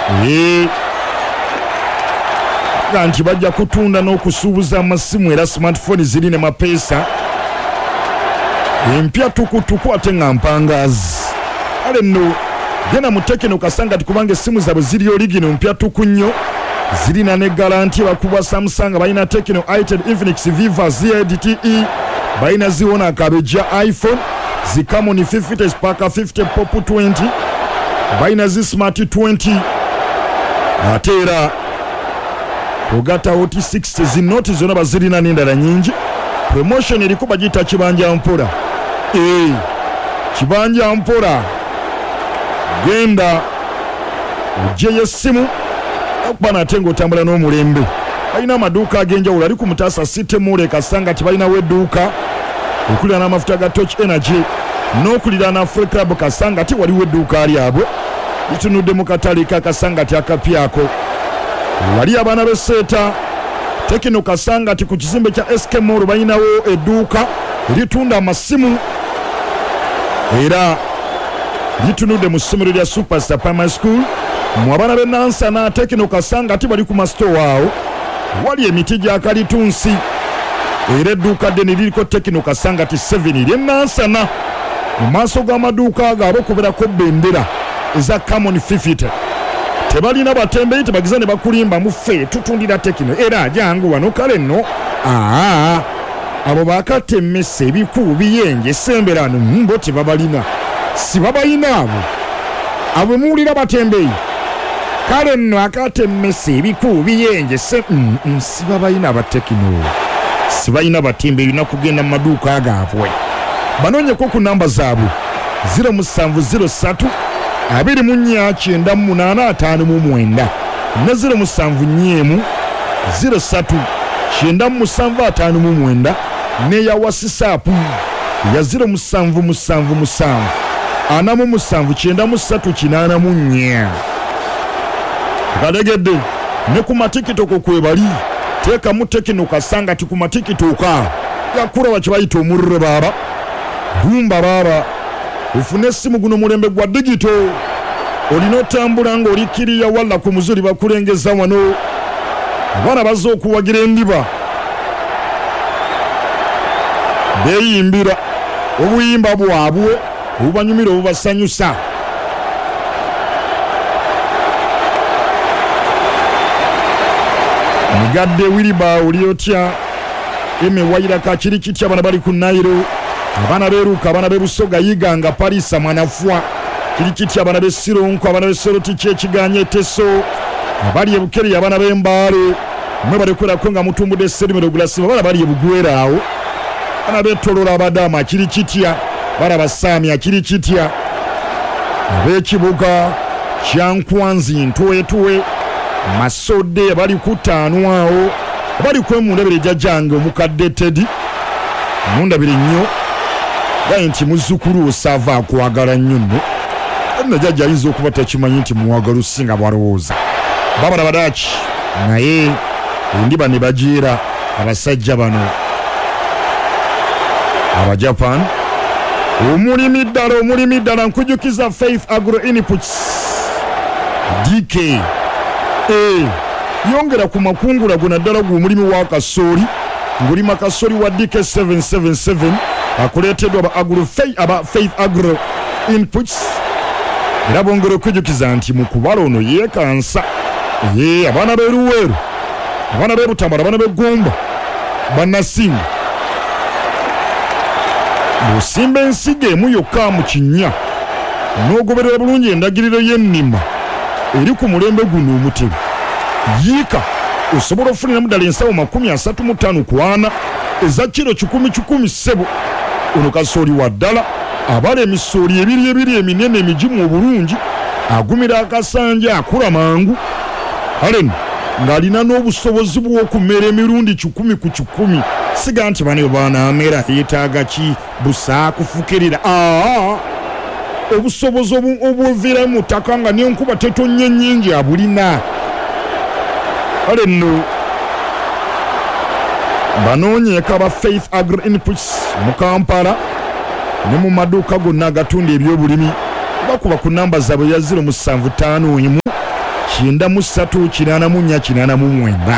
Nti bajja kutunda n'okusuubuza amasimu era smartphone ziri ne mapeesa empya tukutuku ate nga mpangazi. Ale nno genda mu Tekino kasanga tikubanga essimu zaabwe ziri origino mpya tuku nnyo zirina ne garanti bakubwa Samsung balina Tekino Itel Infinix Viva Z80E balina ziwona kabeja iPhone zikamoni 50 Sparker 50 Pop 20 balina zi Smart 20 ate era ogata oti 60 zinoti zona bazirina n'endala nyingi. Promotion eriko bagita kibanja mpora. Kibanja mpora genda ujeye simu okubana atengo otambula n'omulembe. Balina amaduuka ag'enjawulo ali ku Mutasa City Mule kasanga tibalinawo edduuka okulira n'amafuta ga Touch Energy n'okulira na Africa Club kasanga ti waliwo edduuka lyabwe litunudde mu katale ka kasanga ti akapyako. Wali abaana b'Esseta Tekino kasanga ti ku kizimbe kya SK Mall balinawo edduuka litunda amasimu era litunudde mu ssomero lya Superstar Primary School. Mu abaana b'e Nansana Tekino kasanga ti bali ku masitoo awo wali emiti gya kalitunsi era edduuka ddene liriko Tekino kasanga ti 7 ly'e Nansana mu maaso g'amaduuka ago abakuberako bendera eza Common 50. Tebalina batembeyi tebagiza ne bakulimba muffe tutundira Tekino era jangu wano kale nno abo bakatemmese ebikubu biyenje semberano mbo tebabalina si babalina abo muwulira batembeyi kale nno akatemmese ebikubu biyenje si babalina abatekino si balina batembeyi nakugenda mu maduuka agaabwe banoonyeko ku namba zaabwe 0703 249859 ne 07 03 ne ya WhatsApp ya 0777 47938 kadegedde ne ku matikitoko kwebali teka mu Tekino kasanga ti ku matikitoka yakura bakibayita omurre baba dumba baba ufune essimu guno mulembe gwa digital olina otambula nga olikiriya walla ku muzuri bakulengeza wano abaana bazze okuwagira endiba beeyimbira obuyimba bwabwe obubanyumira obubasanyusa. Migadde wiriba oli otya emewayira kakiri kitya abana bali ku Nairo abana beruka abana bebusoga yiganga Parisa mwanafwa kiri kitya abana besironko abana besoroti kyekiganye teso abali ebukeri abana b'embale mwe balekwera ko nga mutumbude serimero gulasiba abana bali ebugwera awo abana betolola abadama kiri kitya bala basami akiri kitya abekibuga kyankwanzi ntuwe masode bali kutaanu awo bali kwemundabire jajjange omukadde Teddy mundabire nnyo gaye nti muzzukulu osava akwagala nnyo nno na jajja ayinza okuba takimanyi nti muwagala osinga bwalowooza babala badaki naye endiba ne bagiira abasajja bano Abajapan omulimi ddala nkujukiza Faith Agro Inputs DK yongera ku makungula gona ddala gwo mulimi wa kasooli ngulima kasooli wa DK 777 akuleeteddwa aba Faith Agro Inputs era bongera okujukiza nti mu kubala ono yeekansa abaana b'eruweero abaana b'ebutambala abaana b'eggomba bannasinga bw'osimba ensigo emu yokka mu kinnya n'ogoberera bulungi endagiriro y'ennima eri ku mulembe guno omutemu yiika osobola ofuniramu ddala ensawo 35 ku 4 eza kiro 10 ssebo ono kasooli wa ddala abala emisooli ebiri eminene emigimu obulungi agumira akasanja akula mangu aleno ng'alina n'obusobozi bw'okumera emirundi 10 ku 10 siga nti bano banaamera yeetaaga ki busa kufukirira obusobozi obuviira mu ttaka nga n'enkuba tetonnya nnyingi abulina ale nno banoonyeeka ba Faith Agro Inputs mu Kampala ne mu maduuka gonna agatunda ebyobulimi bakuba ku namba zaabwe ya 0751 9384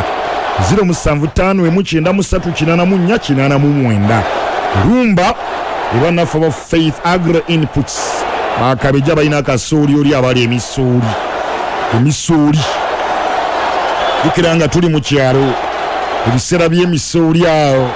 07599384 Rumba ebanafu aba Faith Agro Inputs bakabeja balina akasooli oli abali emisooli ikiranga tuli mu kyalo ebiseera by'emisooli awo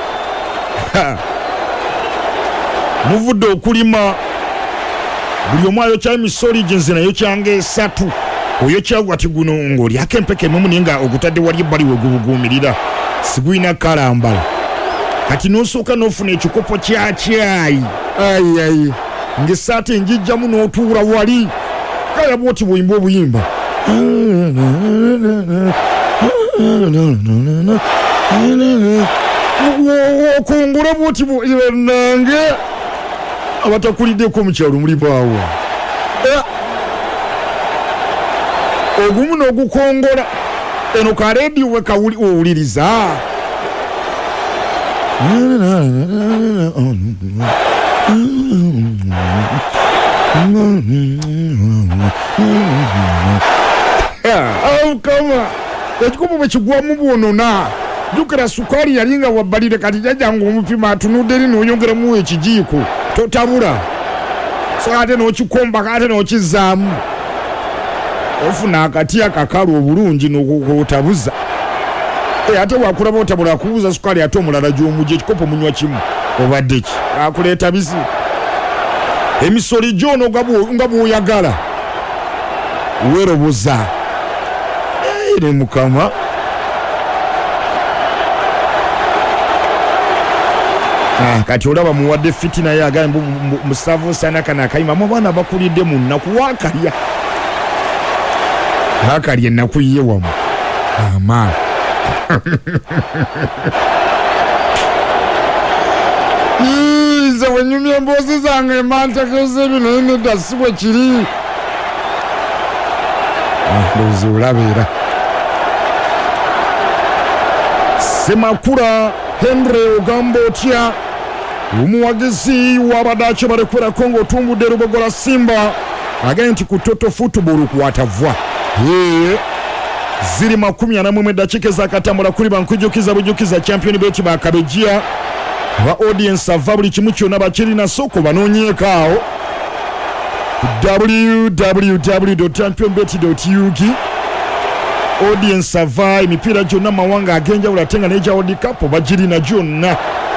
muvudde okulima buli omu ayokya emisooli gyenze nayo kyanga 3 oyokya gwati guno ng'olyako empeke emu naye nga ogutadde wali ebbali we gubuguumirira siguyina kalambala kati n'osooka n'ofuna ekikopo kya cyayi ayi ng'essaati enjijjamu n'otuula wali kaya bwoti bw'oyimba obuyimba okongole bwoti nange abatakuliddeko mu kyalo muli baawo ogumu n'ogukongola eno ka rediyo we owuliriza kama ekikopo bwe kigwamu bwonona jukira sukali yalinga wabbalire kati jajjanga omupima atunudde eri n'oyongeramu ekijiiko totabula so ate n'okikomba kate n'okizaamu ofuna akati akakalu obulungi n'okotabuza ate wakulaba otabula akubuza sukali ate omulala gy'omugya ekikopo munywa kimu obadde ki akuleeta bisi emisoli gyono nga bw'oyagala weeroboza ne mukama kati olaba muwadde fitina ye agambe musavu sana kana akayima mu baana bakulidde mu nnaku waakalya akalya ennaku ye wamu amaana nze wenyumya emboozi zange emantekeze bino naye nedda si bwe kiri ndowooza olabeera Semakula Henry ogamba otya omuwagizi w'abaddaaki balekwerako ng'otumbudde Lubogola Simba agambye nti ku Toto Football kwatavwa ziri 41 eddakiika ezakatambula kuli bankujjukiza champion beti bakabejia ba audience ava buli kimu kyonna bakirina soko banoonyeeko awo www.championbet.uk audience ava emipiira gyonna mawanga agenjawulo ate nga n'egya World Cup bagirina gyonna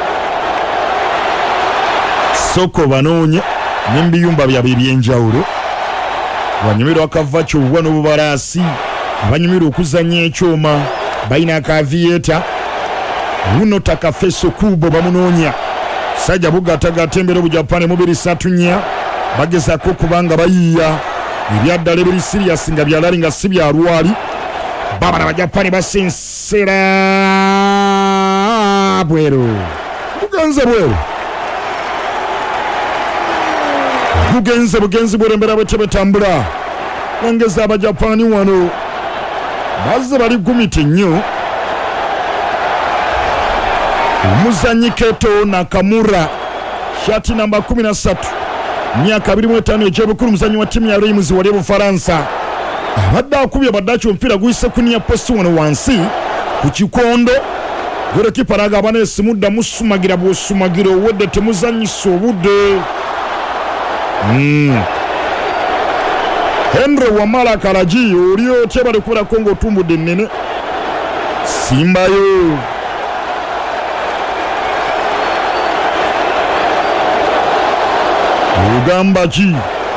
soko banoonye n'embiyumba byabwe ebyenjawulo banyumirwa akava kyobwa n'obubalaasi abanyumirwa okuzannya ekyoma balina akavieta buno takafeso kubo bamunoonya sajja bugatagata embere obujapani mu 2-3 bagezaako kubanga bayiiya ebyaddala ebiri sirias nga byalali nga si byalwali babana abajapani basensera bweru bugenzi bwerembera bwetebetambula nangeza abajapani wano bazze bali gumiti nnyo omuzanyi Keto Nakamura shati namba 13 myaka 25 egy'obukulu muzanyi wa ttiimu ya Reims wali Bufaransa abadde akubye abaddaaki omupiira guyise ku niya posti wano wansi ku kikondo gorekipa n'agamba neesimudda musumagira bw'osumagira owedde temuzanyisa obudde Henry Wamala Karaji oli otya balekwerako ng'otumbudde ennene simbayo ogamba ki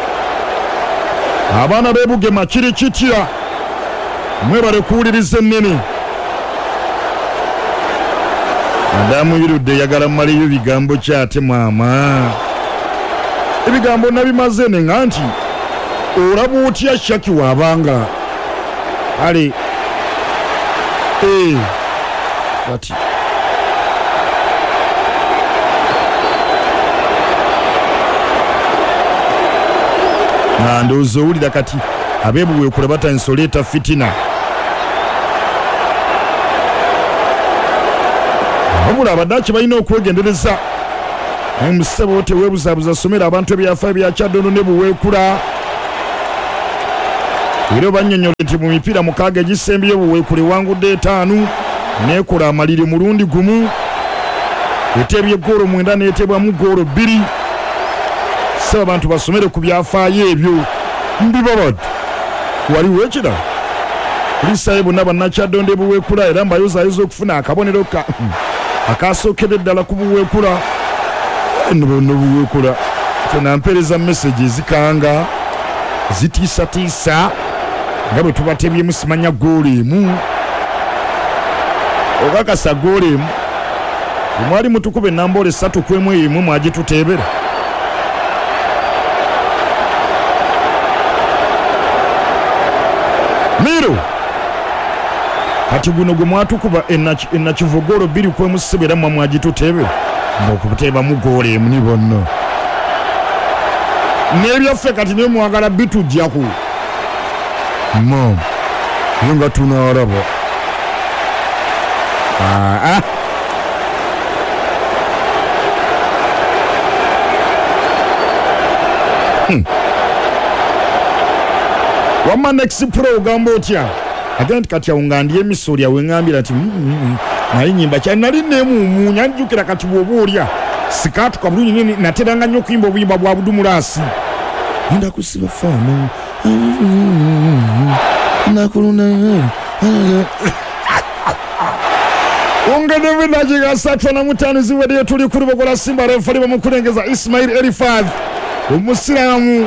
abaana b'Ebugema kiri kitya mwebale kuwuliriza ennene Adamu yirudde yagala mmaliyo bigambo kyate maama ebigambo nabimaze nenga nti olaba otya Shaki wabanga ale bati ndowooza owulira kati abeebuweekula batansoleeta fitina wabula abaddaaki balina okwegendereza naye musebo teweebuzaabuza somera abantu ebyafaayo bya Kyaddondo ne Buweekula era bannyonnyola nti mu mipiira mukaaga egisembyeyo Buweekule wangudde 5 neekola amaliri mulundi gumu eteebye ggoolo 9 neetebwamu ggoolo 2 saba abantu basomere ku byafaayo ebyo mbibabadde waliwo ekirala kulisaayo bonna bannakyadonde Buweekula era mbayozaayoza okufuna akabonero akasookera eddala ku Buweekula eno bonna Buweekula tenampeereza message ezikanga zitiisatiisa nga bwe tubatebyemu simanya ggoolo emu okakasa ggoolo emu mwali mutukuba enamboola 3-1 mwagituteebera Miro kati guno gwe mwatukuba ennakivu ggoolo 2-1 era mwagituteebera okuteebamu ggoolo emu ni bonna n'ebyaffe kati naye mwagala bitujjaku yo nga tunaalaba wamma next pro ogamba otya agenda nti kati awo nga ndi emisooli awe ngambira nti naye nyimba kyali nali neemuumuunya njjukira kati bw'oba olya sikaatuka bulungi nini nateranga nnyo okuyimba obuyimba bwa Budumulaasi nda kusiba faano nakuluna ongedeve najiga 35 ziweddeyo tuli ku Lubogola Simba refali bamukulengeza Ismail Elifaz omusiraamu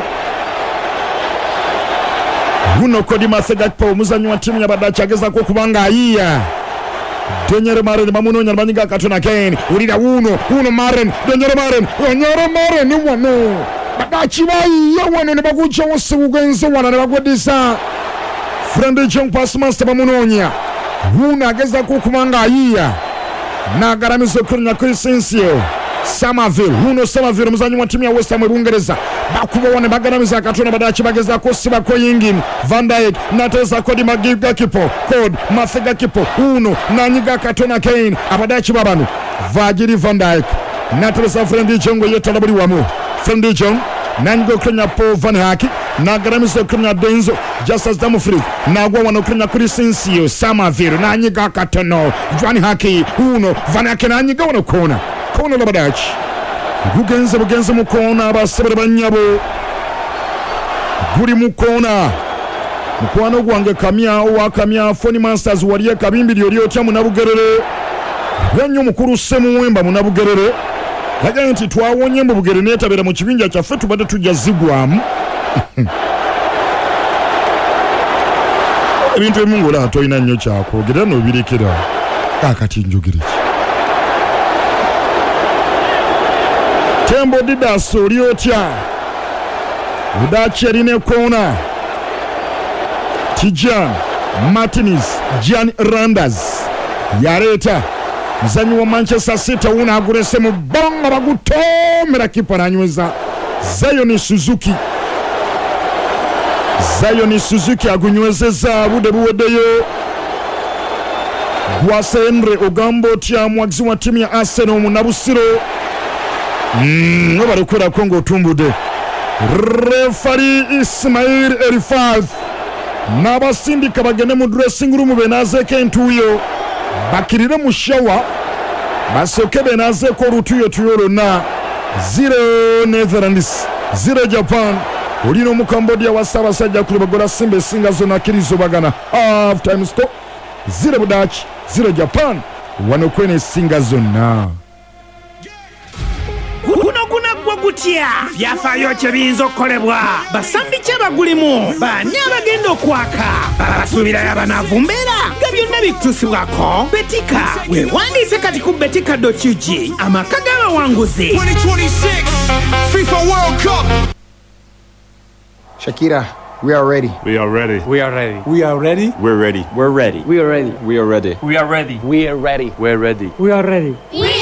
guno Kodi Masegakpa omuzannyi wa ttiimu yabadde akyagezaako okubanga ayiiya Donyere Maren bamunoonya banyiga akatona Kane ulira uno Maren Donyere Maren wano badakibayiya wano ne baguggyawo sibugenze wana ne bagweddisa Friendly Jong Passmaster bamunoonya uno agezaako okubanga ayiiya n'agaramiza okulinya Crescencio Samaville muzanyi wa ttiimu ya West Ham Bungereza bakuba wane bagaramiza akatona badaki bagezaako sibako Yingin Van Dijk nateza Kodi Magigakipo Code Masegakpo uno nanyiga akatona Kane abadaki babano Virgil Van Dijk nateza Friendly Jong yetala buli wamu Friendly Jong nanyiga okulinya Paul Van Haki n'agaramiza okulinya Denzo Justus Dumfries n'agwa wano okulinya Crescencio Samaville nanyiga akatono Van Haki uno Van Haki nanyiga wano kona labadaki bugenze mu koona abasebere bannyabo guli mu koona mukwano gwange kamya Phone Masters waliye kabimbiri oli otya munabugerere yanyo mukulu Semuwemba munabugerere yagambye nti twawonye mu bugere neetabera mu kibinja kyaffe tubadde tujja zigwamu ebintu ebimu ng'olaba tolina nnyo kyakwogera n'obirekera kakati njogere Tembo Didas oli otya Budaki erina koona Tijan Martinez Jan Randers yaleeta muzanyi wa Manchester City uno agurese mu bonga bagutomera kipa nanyweza Zion Suzuki agunywezeza bude buweddeyo Gwasendre ogambo otya muwagizi wa ttiimu ya Arsenal mu Nabusiro nobalekera kongo otumbude refari Ismail Elifaz n'abasindika bagende mu dressing room benazeeko entuuyo bakirire mu shawa basooke benazeeko olutuuyo lwonna 0 Netherlands 0 Japan olina omu Cambodia wa Ssaabasajja ku Lubogola Simba esinga zonna akkirizo bagana half time stop 0 Budaki 0 Japan wano kwene esinga zonna gutya byafaayo kye biyinza okukolebwa basambi kye bagulimu bani abagenda okwaka babasuubirayo abanaavu mbeera nga byonna bikutuusibwako betika weewandiise kati ku betika.ug amaka g'abawanguzi 2026 FIFA World Cup. Shakira, we are ready. We are ready. We are ready. We are ready. We're ready. We're ready. We are ready. We are ready. We are ready. We are ready. We're ready. We are ready. We